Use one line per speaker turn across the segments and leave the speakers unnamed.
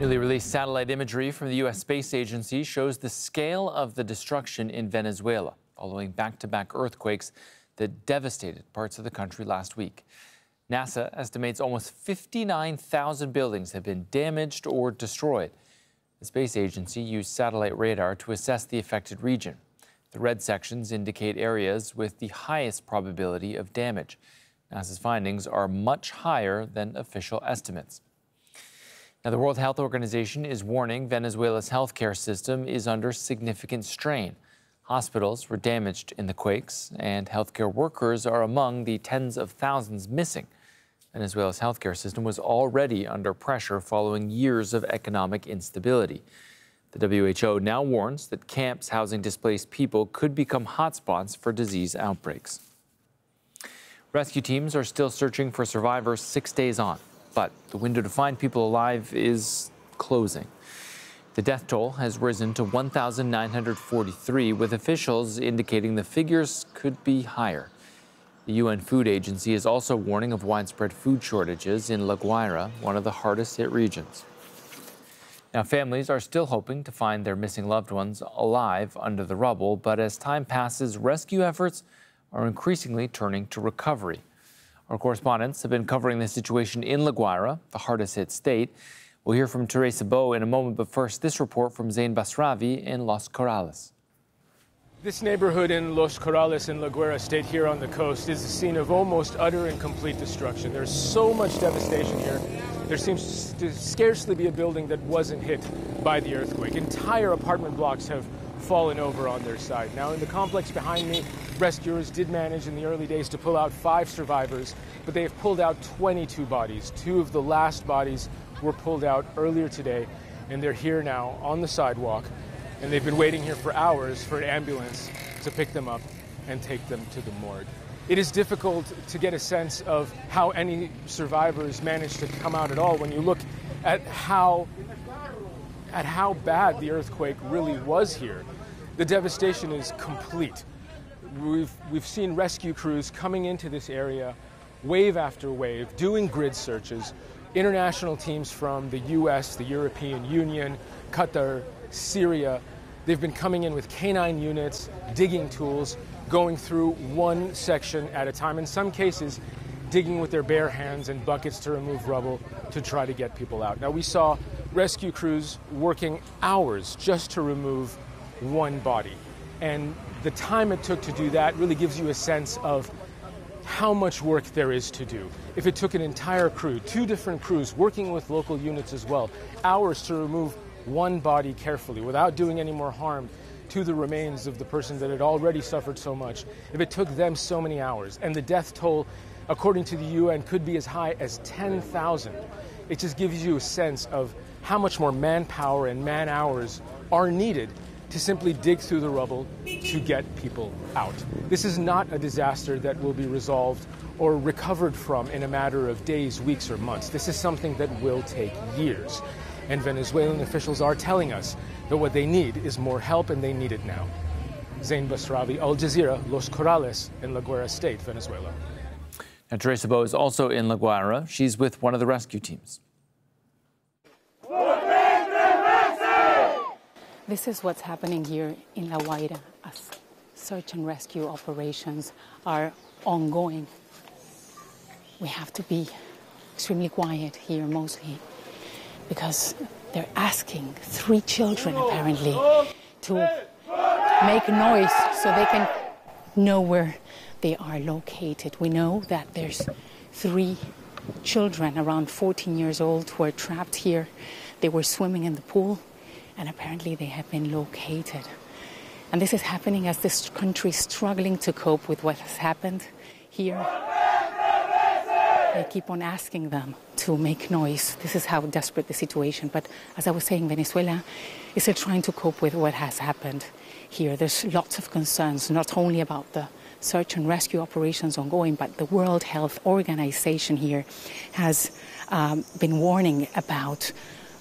Newly released satellite imagery from the U.S. Space Agency shows the scale of the destruction in Venezuela following back-to-back earthquakes that devastated parts of the country last week. NASA estimates almost 59,000 buildings have been damaged or destroyed. The space agency used satellite radar to assess the affected region. The red sections indicate areas with the highest probability of damage. NASA's findings are much higher than official estimates. Now, the World Health Organization is warning Venezuela's healthcare system is under significant strain. Hospitals were damaged in the quakes, and healthcare workers are among the tens of thousands missing. Venezuela's healthcare system was already under pressure following years of economic instability. The WHO now warns that camps housing displaced people could become hotspots for disease outbreaks. Rescue teams are still searching for survivors 6 days on, but the window to find people alive is closing. The death toll has risen to 1,943, with officials indicating the figures could be higher. The UN Food Agency is also warning of widespread food shortages in La Guaira, one of the hardest hit regions. Now, families are still hoping to find their missing loved ones alive under the rubble, but as time passes, rescue efforts are increasingly turning to recovery. Our correspondents have been covering the situation in La Guaira, the hardest hit state. We'll hear from Teresa Bo in a moment, but first, this report from Zain Basravi in Los Corrales.
This neighborhood in Los Corrales in La Guaira state here on the coast is a scene of almost utter and complete destruction. There's so much devastation here. There seems to scarcely be a building that wasn't hit by the earthquake. Entire apartment blocks have fallen over on their side. Now, in the complex behind me, rescuers did manage in the early days to pull out 5 survivors, but they have pulled out 22 bodies. 2 of the last bodies were pulled out earlier today, and they're here now on the sidewalk, and they've been waiting here for hours for an ambulance to pick them up and take them to the morgue. It is difficult to get a sense of how any survivors managed to come out at all when you look at how bad the earthquake really was here. The devastation is complete. We've seen rescue crews coming into this area wave after wave, doing grid searches. International teams from the U.S., the European Union, Qatar, Syria, they've been coming in with canine units, digging tools, going through one section at a time. In some cases, digging with their bare hands and buckets to remove rubble to try to get people out. Now, we saw rescue crews working hours just to remove one body. And the time it took to do that really gives you a sense of how much work there is to do. If it took an entire crew, 2 different crews working with local units as well, hours to remove one body carefully without doing any more harm to the remains of the person that had already suffered so much, if it took them so many hours, and the death toll, according to the UN, could be as high as 10,000, it just gives you a sense of how much more manpower and man-hours are needed to simply dig through the rubble to get people out. This is not a disaster that will be resolved or recovered from in a matter of days, weeks, or months. This is something that will take years. And Venezuelan officials are telling us that what they need is more help, and they need it now. Zain Basravi, Al Jazeera, Los Corrales in La Guaira State, Venezuela.
Now, Teresa Bo is also in La Guaira. She's with one of the rescue teams.
This is what's happening here in La Guaira as search and rescue operations are ongoing. We have to be extremely quiet here mostly because they're asking 3 children apparently to make noise so they can know where they are located. We know that there's 3 children around 14 years old who are trapped here. They were swimming in the pool, and apparently they have been located. And this is happening as this country is struggling to cope with what has happened here. They keep on asking them to make noise. This is how desperate the situation. But as I was saying, Venezuela is still trying to cope with what has happened here. There's lots of concerns, not only about the search and rescue operations ongoing, but the World Health Organization here has been warning about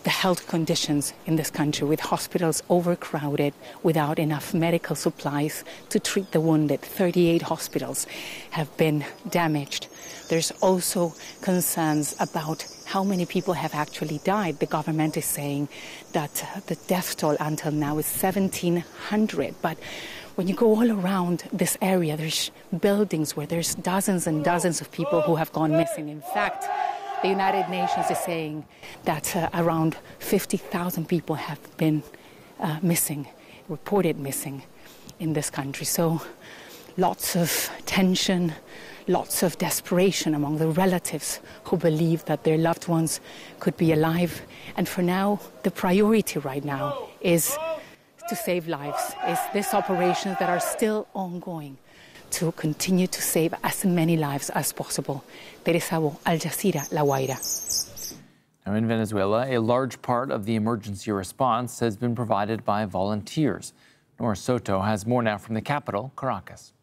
the health conditions in this country, with hospitals overcrowded, without enough medical supplies to treat the wounded. 38 hospitals have been damaged. There's also concerns about how many people have actually died. The government is saying that the death toll until now is 1,700. But when you go all around this area, there's buildings where there's dozens and dozens of people who have gone missing. In fact, the United Nations is saying that around 50,000 people have been missing, reported missing in this country. So lots of tension, lots of desperation among the relatives who believe that their loved ones could be alive. And for now, the priority right now is to save lives, is these operations that are still ongoing, to continue to save as many lives as possible. Teresa Bo, Al Jazeera, La Guaira.
Now in Venezuela, a large part of the emergency response has been provided by volunteers. Nora Soto has more now from the capital, Caracas.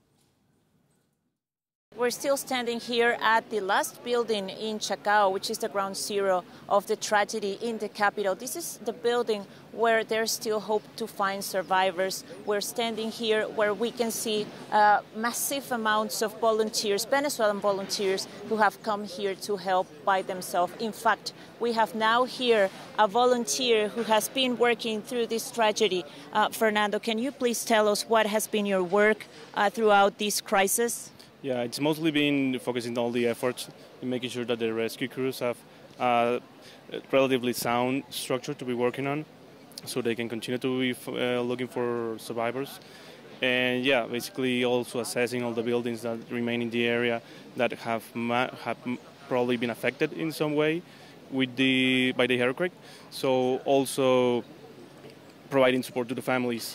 We're still standing here at the last building in Chacao, which is the ground zero of the tragedy in the capital. This is the building where there's still hope to find survivors. We're standing here where we can see massive amounts of volunteers, Venezuelan volunteers, who have come here to help by themselves. In fact, we have now here a volunteer who has been working through this tragedy. Fernando, can you please tell us what has been your work throughout this crisis?
Yeah, it's mostly been focusing on all the efforts in making sure that the rescue crews have a relatively sound structure to be working on, so they can continue to be looking for survivors. And yeah, basically also assessing all the buildings that remain in the area that have probably been affected in some way by the earthquake. So also providing support to the families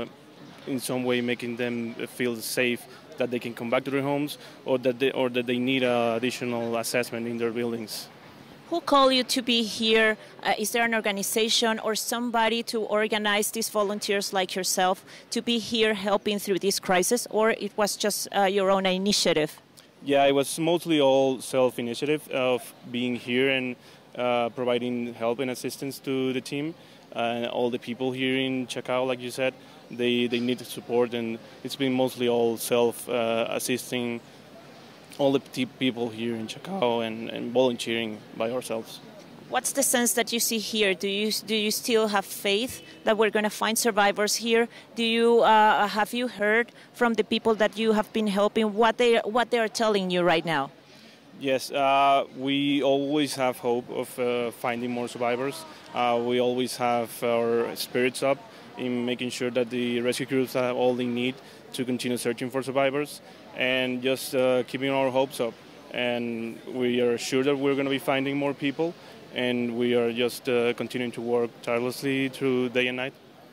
in some way, making them feel safe, that they can come back to their homes, or that they need additional assessment in their buildings.
Who called you to be here? Is there an organization or somebody to organize these volunteers like yourself to be here helping through this crisis, or it was just your own initiative?
Yeah, it was mostly all self-initiative of being here and providing help and assistance to the team. All the people here in Chacao, like you said, they need support, and it's been mostly all self-assisting, all the people here in Chacao and volunteering by ourselves.
What's the sense that you see here? Do you still have faith that we're going to find survivors here? Have you heard from the people that you have been helping what they are telling you right now?
Yes, we always have hope of finding more survivors. We always have our spirits up in making sure that the rescue crews have all they need to continue searching for survivors, and just keeping our hopes up. And we are sure that we're going to be finding more people, and we are just continuing to work tirelessly through day and night.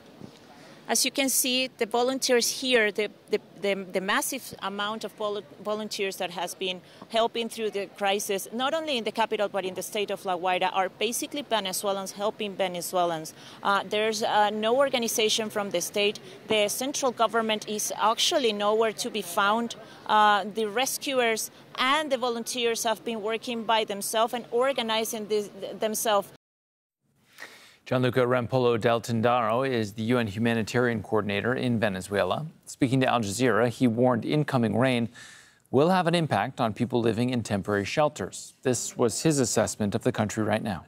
As you can see, the volunteers here, the massive amount of volunteers that has been helping through the crisis, not only in the capital but in the state of La Guaira, are basically Venezuelans helping Venezuelans. There's no organization from the state. The central government is actually nowhere to be found. The rescuers and the volunteers have been working by themselves and organizing themselves.
Gianluca Rampolo del Tindaro is the UN humanitarian coordinator in Venezuela. Speaking to Al Jazeera, he warned incoming rain will have an impact on people living in temporary shelters. This was his assessment of the country right now.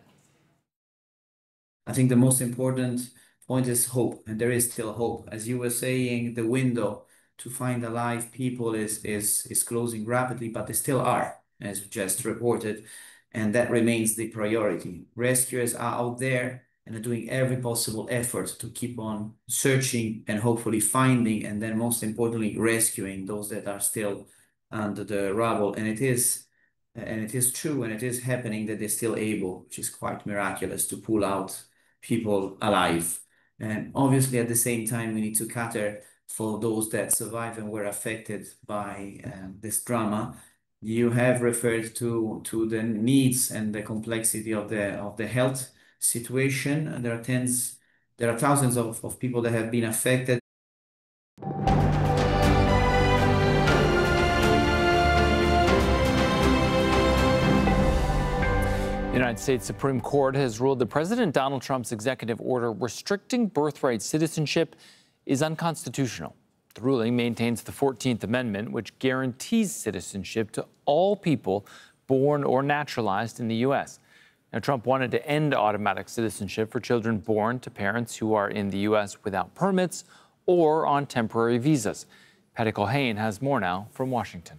I think the most important point is hope, and there is still hope. As you were saying, the window to find alive people is closing rapidly, but they still are, as just reported, and that remains the priority. Rescuers are out there and are doing every possible effort to keep on searching and hopefully finding, and then most importantly, rescuing those that are still under the rubble. And it is true, and it is happening that they're still able, which is quite miraculous, to pull out people alive. And obviously, at the same time, we need to cater for those that survived and were affected by this drama. You have referred to the needs and the complexity of the health situation, and there are thousands of people that have been affected.
The United United States Supreme Court has ruled that President Donald Trump's executive order restricting birthright citizenship is unconstitutional. The ruling maintains the 14th Amendment, which guarantees citizenship to all people born or naturalized in the U.S. Now, Trump wanted to end automatic citizenship for children born to parents who are in the U.S. without permits or on temporary visas. Patty Culhane has more now from Washington.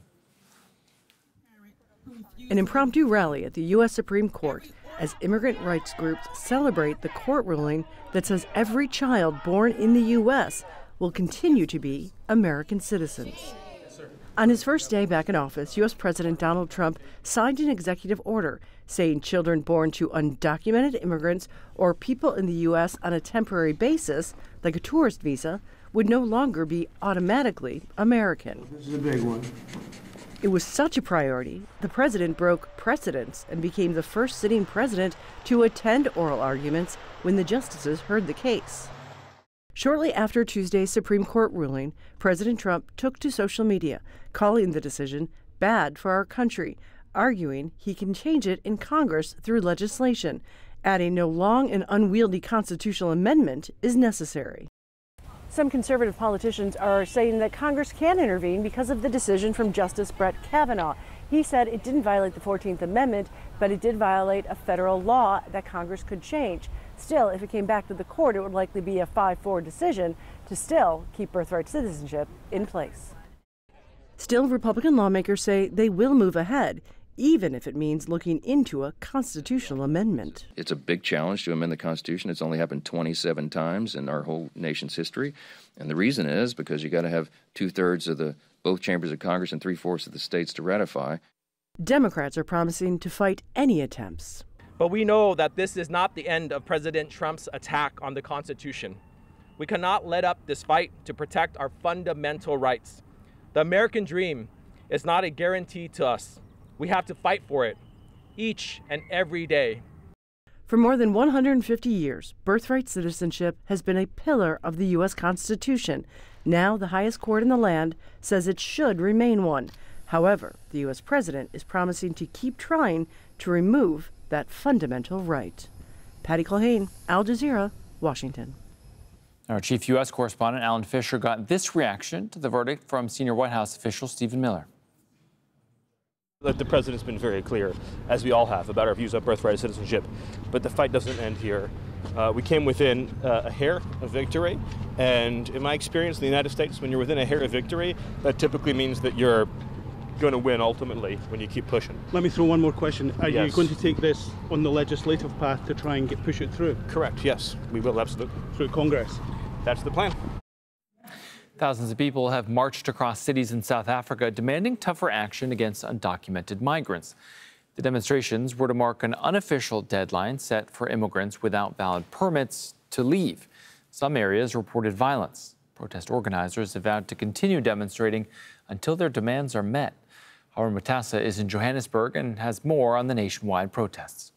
An impromptu rally at the U.S. Supreme Court as immigrant rights groups celebrate the court ruling that says every child born in the U.S. will continue to be American citizens. On his first day back in office, U.S. President Donald Trump signed an executive order saying children born to undocumented immigrants or people in the U.S. on a temporary basis, like a tourist visa, would no longer be automatically American.
This is a big one.
It was such a priority, the president broke precedents and became the first sitting president to attend oral arguments when the justices heard the case. Shortly after Tuesday's Supreme Court ruling, President Trump took to social media, calling the decision bad for our country, arguing he can change it in Congress through legislation, adding no long and unwieldy constitutional amendment is necessary. Some conservative politicians are saying that Congress can intervene because of the decision from Justice Brett Kavanaugh. He said it didn't violate the 14th Amendment, but it did violate a federal law that Congress could change. Still, if it came back to the court, it would likely be a 5-4 decision to still keep birthright citizenship in place. Still, Republican lawmakers say they will move ahead, even if it means looking into a constitutional amendment.
It's a big challenge to amend the Constitution. It's only happened 27 times in our whole nation's history. And the reason is because you got to have 2/3 of both chambers of Congress and 3/4 of the states to ratify.
Democrats are promising to fight any attempts.
But we know that this is not the end of President Trump's attack on the Constitution. We cannot let up this fight to protect our fundamental rights. The American dream is not a guarantee to us. We have to fight for it each and every day.
For more than 150 years, birthright citizenship has been a pillar of the U.S. Constitution. Now, the highest court in the land says it should remain one. However, the U.S. president is promising to keep trying to remove that fundamental right. Patty Culhane, Al Jazeera, Washington.
Our chief U.S. correspondent, Alan Fisher, got this reaction to the verdict from senior White House official Stephen Miller.
The president's been very clear, as we all have, about our views on birthright citizenship. But the fight doesn't end here. We came within a hair of victory. And in my experience in the United States, when you're within a hair of victory, that typically means that you're going to win ultimately when you keep pushing.
Let me throw one more question. Are
Yes.
you going to take this on the legislative path to try and push it through?
Correct, yes. We will, absolutely.
Through Congress?
That's the plan.
Thousands of people have marched across cities in South Africa demanding tougher action against undocumented migrants. The demonstrations were to mark an unofficial deadline set for immigrants without valid permits to leave. Some areas reported violence. Protest organizers have vowed to continue demonstrating until their demands are met. Harun Matassa is in Johannesburg and has more on the nationwide protests.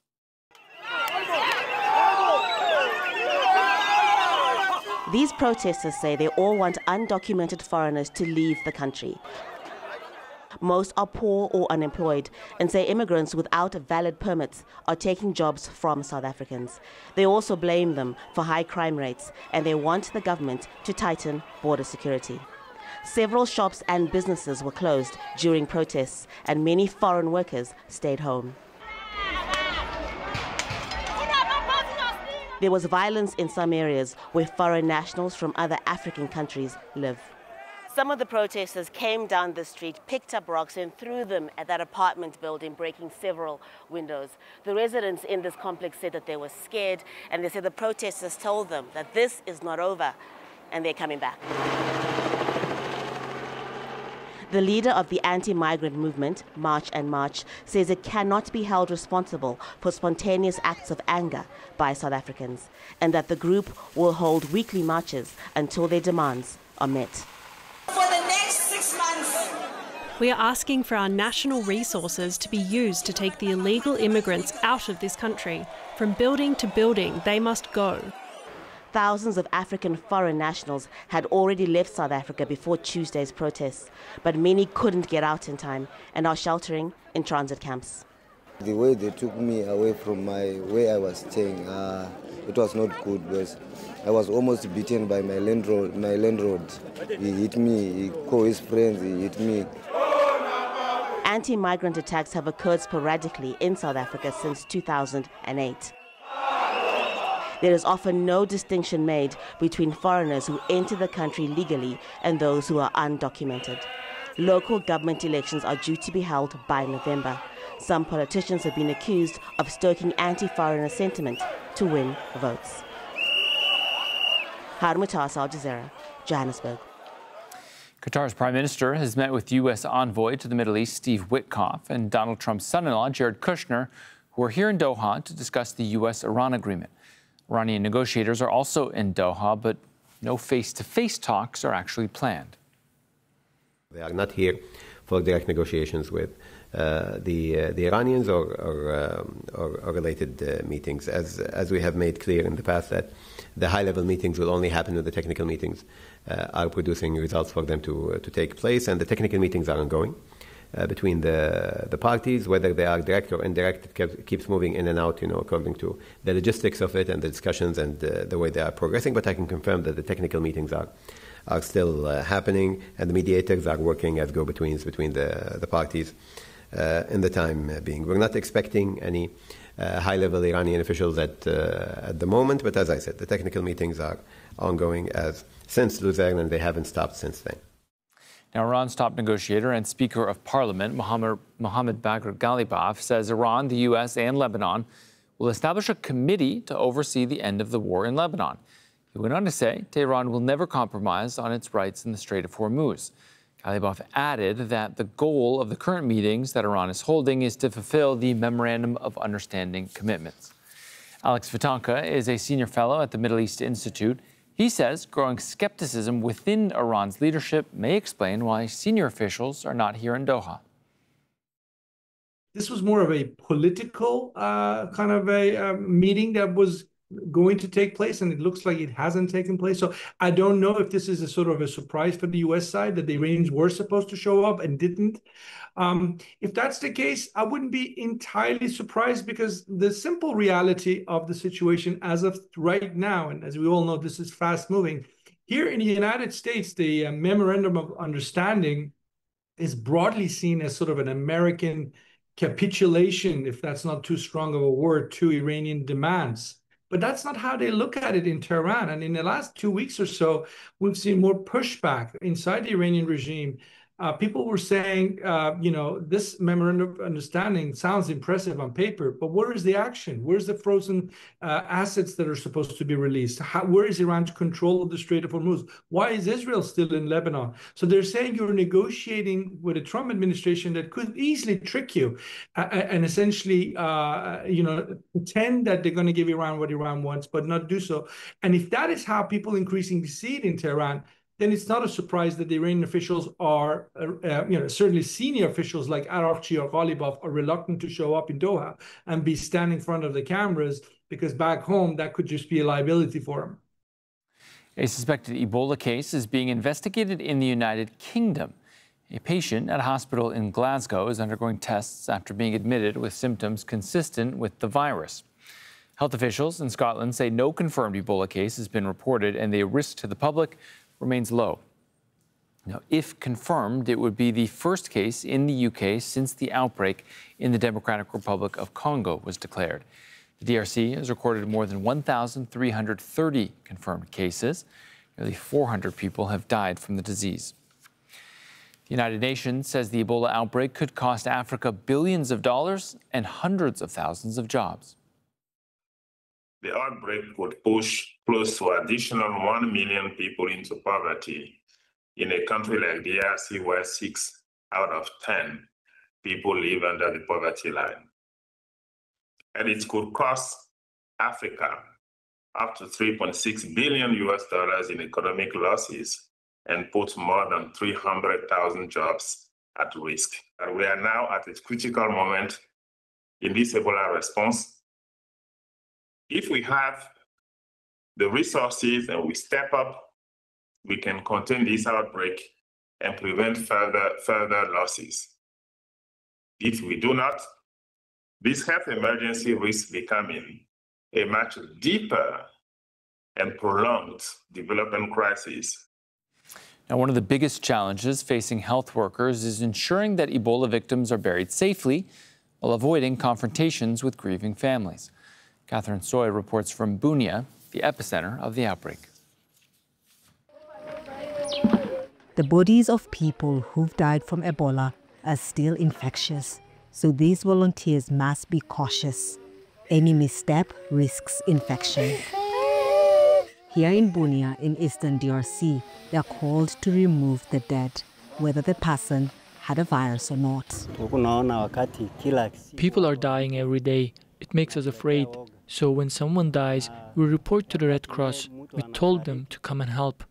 These protesters say they all want undocumented foreigners to leave the country. Most are poor or unemployed and say immigrants without valid permits are taking jobs from South Africans. They also blame them for high crime rates and they want the government to tighten border security. Several shops and businesses were closed during protests and many foreign workers stayed home. There was violence in some areas where foreign nationals from other African countries live. Some of the protesters came down the street, picked up rocks and threw them at that apartment building, breaking several windows. The residents in this complex said that they were scared and they said the protesters told them that this is not over and they're coming back. The leader of the anti-migrant movement, March and March, says it cannot be held responsible for spontaneous acts of anger by South Africans, and that the group will hold weekly marches until their demands are met.
For the next 6 months,
we are asking for our national resources to be used to take the illegal immigrants out of this country. From building to building, they must go.
Thousands of African foreign nationals had already left South Africa before Tuesday's protests, but many couldn't get out in time and are sheltering in transit camps.
The way they took me away from where I was staying, it was not good because I was almost beaten by my landlord. He hit me, he called his friends, he hit me.
Anti-migrant attacks have occurred sporadically in South Africa since 2008. There is often no distinction made between foreigners who enter the country legally and those who are undocumented. Local government elections are due to be held by November. Some politicians have been accused of stoking anti-foreigner sentiment to win votes. Harun Mutasa, Al Jazeera, Johannesburg.
Qatar's prime minister has met with U.S. envoy to the Middle East, Steve Witkoff, and Donald Trump's son-in-law, Jared Kushner, who are here in Doha to discuss the U.S.-Iran agreement. Iranian negotiators are also in Doha, but no face-to-face talks are actually planned.
They are not here for direct negotiations with the Iranians or related meetings. As we have made clear in the past, that the high-level meetings will only happen when the technical meetings are producing results for them to take place, and the technical meetings are ongoing between the parties, whether they are direct or indirect. It keeps moving in and out, according to the logistics of it and the discussions and the way they are progressing. But I can confirm that the technical meetings are still happening, and the mediators are working as go-betweens between the parties in the time being. We're not expecting any high-level Iranian officials at the moment, but as I said, the technical meetings are ongoing since Luzerne, and they haven't stopped since then.
Now, Iran's top negotiator and Speaker of Parliament, Mohammad Bagher Ghalibaf, says Iran, the U.S., and Lebanon will establish a committee to oversee the end of the war in Lebanon. He went on to say Tehran will never compromise on its rights in the Strait of Hormuz. Ghalibaf added that the goal of the current meetings that Iran is holding is to fulfill the Memorandum of Understanding commitments. Alex Vitanka is a senior fellow at the Middle East Institute. He says growing skepticism within Iran's leadership may explain why senior officials are not here in Doha.
This was more of a political kind of a meeting that was going to take place, and it looks like it hasn't taken place. So I don't know if this is a sort of a surprise for the U.S. side that the Iranians were supposed to show up and didn't. If that's the case, I wouldn't be entirely surprised, because the simple reality of the situation as of right now, and as we all know, this is fast moving. Here in the United States, the Memorandum of Understanding is broadly seen as sort of an American capitulation, if that's not too strong of a word, to Iranian demands. But that's not how they look at it in Tehran. And in the last 2 weeks or so, we've seen more pushback inside the Iranian regime. People were saying, this Memorandum of Understanding sounds impressive on paper, but where is the action? Where's the frozen assets that are supposed to be released? Where is Iran's control of the Strait of Hormuz? Why is Israel still in Lebanon? So they're saying you're negotiating with a Trump administration that could easily trick you and essentially, pretend that they're going to give Iran what Iran wants, but not do so. And if that is how people increasingly see it in Tehran, then it's not a surprise that the Iranian officials are, certainly senior officials like Arafchi or Ghalibaf are reluctant to show up in Doha and be standing in front of the cameras, because back home, that could just be a liability for them.
A suspected Ebola case is being investigated in the United Kingdom. A patient at a hospital in Glasgow is undergoing tests after being admitted with symptoms consistent with the virus. Health officials in Scotland say no confirmed Ebola case has been reported, and the risk to the public remains low. Now, if confirmed, it would be the first case in the UK since the outbreak in the Democratic Republic of Congo was declared. The DRC has recorded more than 1,330 confirmed cases. Nearly 400 people have died from the disease. The United Nations says the Ebola outbreak could cost Africa billions of dollars and hundreds of thousands of jobs.
The outbreak could push close to additional 1 million people into poverty in a country like DRC, where 6 out of 10 people live under the poverty line. And it could cost Africa up to $3.6 billion in economic losses and put more than 300,000 jobs at risk. And we are now at a critical moment in this Ebola response. If we have the resources and we step up, we can contain this outbreak and prevent further losses. If we do not, this health emergency risks becoming a much deeper and prolonged development crisis.
Now, one of the biggest challenges facing health workers is ensuring that Ebola victims are buried safely while avoiding confrontations with grieving families. Catherine Soy reports from Bunia, the epicenter of the outbreak.
The bodies of people who've died from Ebola are still infectious, so these volunteers must be cautious. Any misstep risks infection. Here in Bunia, in eastern DRC, they are called to remove the dead, whether the person had a virus or not.
People are dying every day. It makes us afraid. So when someone dies, we report to the Red Cross. We told them to come and help.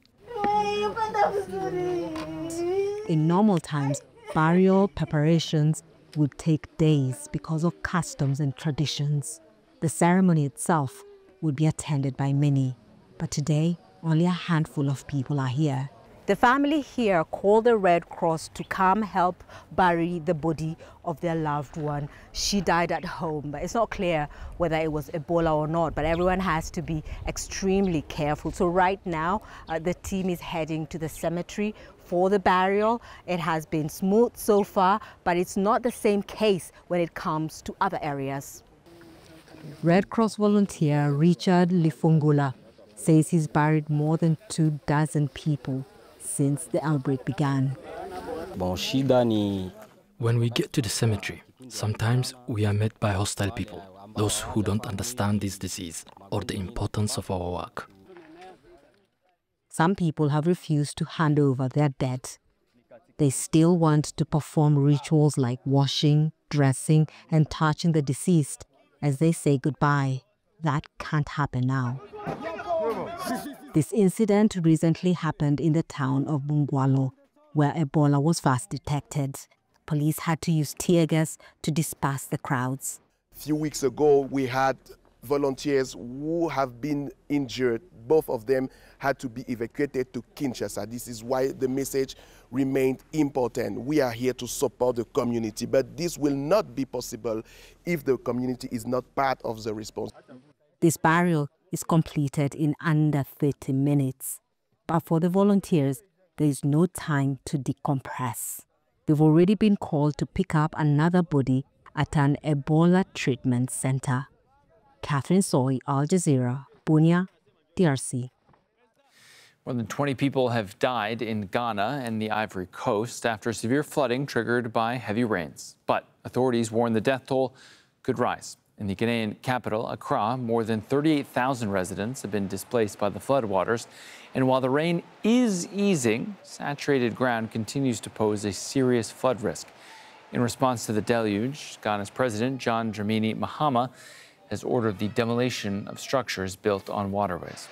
In normal times, burial preparations would take days because of customs and traditions. The ceremony itself would be attended by many, but today only a handful of people are here. The family here called the Red Cross to come help bury the body of their loved one. She died at home, but it's not clear whether it was Ebola or not, but everyone has to be extremely careful. So right now, the team is heading to the cemetery for the burial. It has been smooth so far, but it's not the same case when it comes to other areas. Red Cross volunteer Richard Lifungula says he's buried more than 24 people since the outbreak began.
When we get to the cemetery, sometimes we are met by hostile people, those who don't understand this disease or the importance of our work.
Some people have refused to hand over their dead. They still want to perform rituals like washing, dressing, and touching the deceased as they say goodbye. That can't happen now. This incident recently happened in the town of Bungwalo, where Ebola was first detected. Police had to use tear gas to disperse the crowds.
A few weeks ago, we had volunteers who have been injured. Both of them had to be evacuated to Kinshasa. This is why the message remained important. We are here to support the community, but this will not be possible if the community is not part of the response.
This burial is completed in under 30 minutes. But for the volunteers, there is no time to decompress. They've already been called to pick up another body at an Ebola treatment center. Catherine Soy, Al Jazeera, Bunia, DRC.
More than 20 people have died in Ghana and the Ivory Coast after severe flooding triggered by heavy rains. But authorities warn the death toll could rise. In the Ghanaian capital, Accra, more than 38,000 residents have been displaced by the floodwaters. And while the rain is easing, saturated ground continues to pose a serious flood risk. In response to the deluge, Ghana's President John Dramani Mahama has ordered the demolition of structures built on waterways.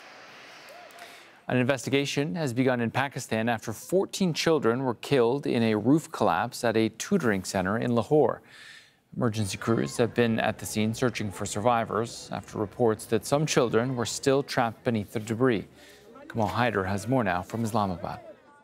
An investigation has begun in Pakistan after 14 children were killed in a roof collapse at a tutoring center in Lahore. Emergency crews have been at the scene searching for survivors after reports that some children were still trapped beneath the debris. Kamal Haider has more now from Islamabad.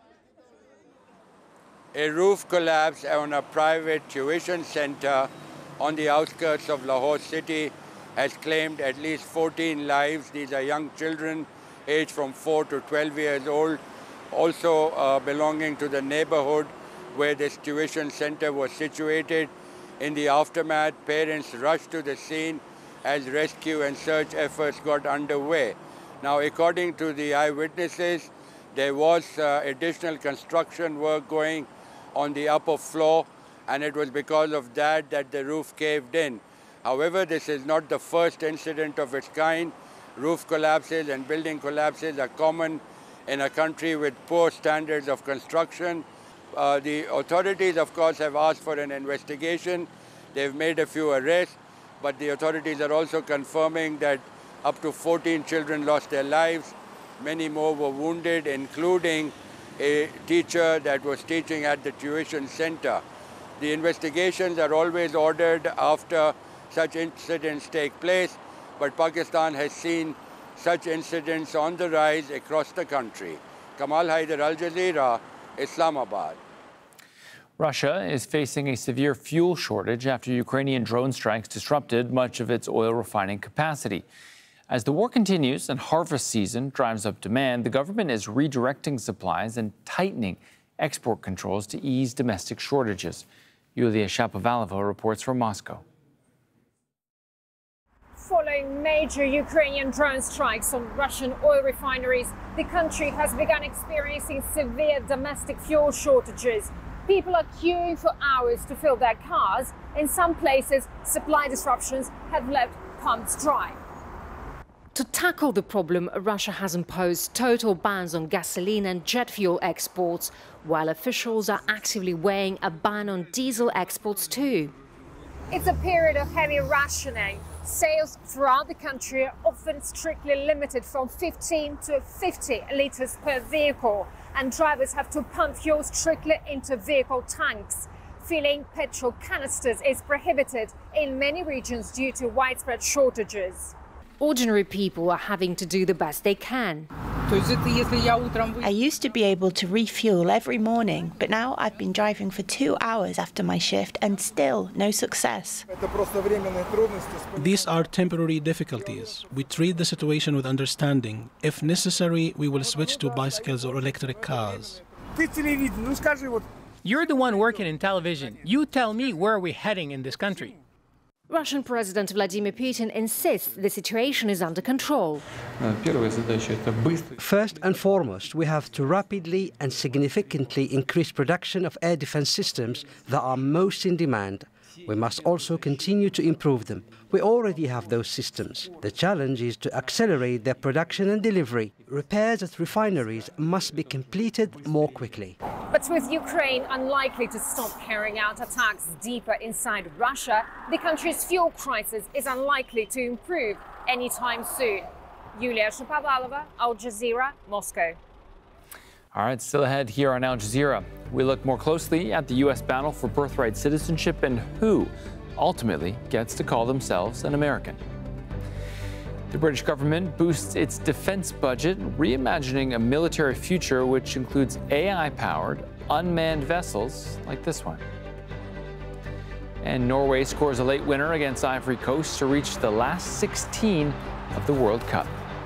A roof collapse on a private tuition center on the outskirts of Lahore city has claimed at least 14 lives. These are young children aged from 4 to 12 years old, also belonging to the neighborhood where this tuition center was situated. In the aftermath, parents rushed to the scene as rescue and search efforts got underway. Now, according to the eyewitnesses, there was additional construction work going on the upper floor, and it was because of that that the roof caved in. However, this is not the first incident of its kind. Roof collapses and building collapses are common in a country with poor standards of construction. The authorities, of course, have asked for an investigation. They've made a few arrests, but the authorities are also confirming that up to 14 children lost their lives. Many more were wounded, including a teacher that was teaching at the tuition center. The investigations are always ordered after such incidents take place, but Pakistan has seen such incidents on the rise across the country. Kamal Haider, Al Jazeera, Islamabad.
Russia is facing a severe fuel shortage after Ukrainian drone strikes disrupted much of its oil refining capacity. As the war continues and harvest season drives up demand, the government is redirecting supplies and tightening export controls to ease domestic shortages. Yulia Shapovalova reports from Moscow.
Following major Ukrainian drone strikes on Russian oil refineries, the country has begun experiencing severe domestic fuel shortages. People are queuing for hours to fill their cars. In some places, supply disruptions have left pumps dry.
To tackle the problem, Russia has imposed total bans on gasoline and jet fuel exports, while officials are actively weighing a ban on diesel exports too.
It's a period of heavy rationing. Sales throughout the country are often strictly limited from 15 to 50 litres per vehicle, and drivers have to pump fuel strictly into vehicle tanks. Filling petrol canisters is prohibited in many regions due to widespread shortages.
Ordinary people are having to do the best they can.
I used to be able to refuel every morning, but now I've been driving for 2 hours after my shift and still no success.
These are temporary difficulties. We treat the situation with understanding. If necessary, we will switch to bicycles or electric cars.
You're the one working in television. You tell me where we're heading in this country.
Russian President Vladimir Putin insists the situation is under control.
First and foremost, we have to rapidly and significantly increase production of air defense systems that are most in demand. We must also continue to improve them. We already have those systems. The challenge is to accelerate their production and delivery. Repairs at refineries must be completed more quickly.
But with Ukraine unlikely to stop carrying out attacks deeper inside Russia, the country's fuel crisis is unlikely to improve anytime soon. Yulia Shapovalova, Al Jazeera, Moscow.
All right, still ahead here on Al Jazeera. We look more closely at the U.S. battle for birthright citizenship and who ultimately gets to call themselves an American. The British government boosts its defense budget, reimagining a military future which includes AI-powered, unmanned vessels like this one. And Norway scores a late winner against Ivory Coast to reach the last 16 of the World Cup.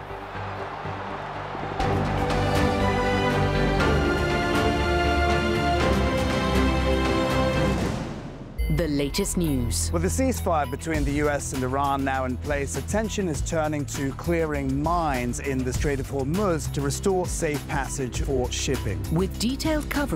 The latest news.
With the ceasefire between the US and Iran now in place, attention is turning to clearing mines in the Strait of Hormuz to restore safe passage for shipping.
With detailed coverage